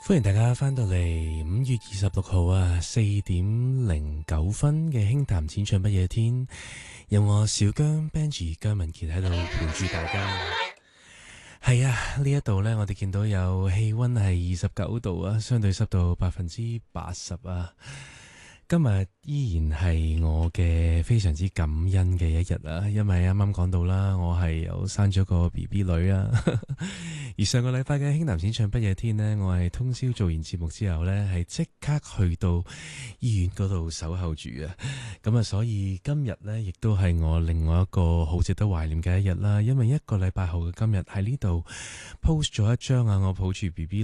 歡迎大家翻到嚟5月26號啊4:09嘅輕談淺唱不夜天，有我小姜 Benji 姜文傑喺度陪住大家。係啊，呢一度呢，我哋見到有氣溫係29度啊，相對濕度80%啊。今日依然係我嘅非常之感恩嘅一日啊，因為啱啱講到啦，我係有生咗個 BB 女啊。而上個禮拜嘅輕談淺唱不夜天呢，我係通宵做完節目之後呢，係即刻去到醫院嗰度守候住啊。咁啊，所以今日呢，亦都係我另外一個好值得懷念嘅一日啦。因為一個禮拜後嘅今日喺呢度 post 咗一張啊，我抱住 BB